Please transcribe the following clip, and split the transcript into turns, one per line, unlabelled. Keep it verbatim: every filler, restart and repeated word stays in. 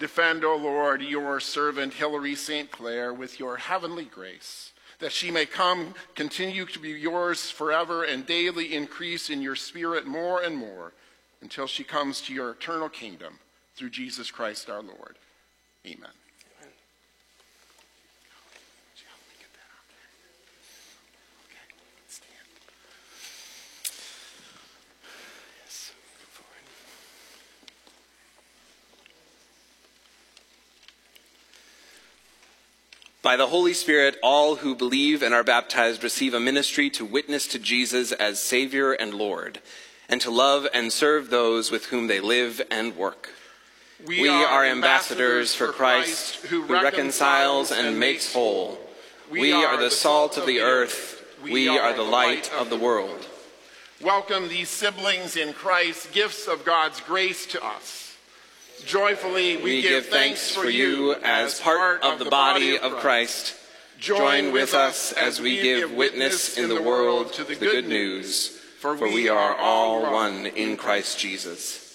Defend, O Lord, your servant Hilary Saint Clair with your heavenly grace, that she may come, continue to be yours forever, and daily increase in your spirit more and more, until she comes to your eternal kingdom, through Jesus Christ our Lord. Amen.
By the Holy Spirit, all who believe and are baptized receive a ministry to witness to Jesus as Savior and Lord, and to love and serve those with whom they live and work. We, we are ambassadors for Christ, who reconciles and makes whole. We are the salt of the earth. We are the light of the world.
Welcome these siblings in Christ, gifts of God's grace to us. Joyfully we,
we
give
give thanks for you as part of the body of Christ. Join with us as we give witness in the world to the good news, for we are all one in Christ Jesus.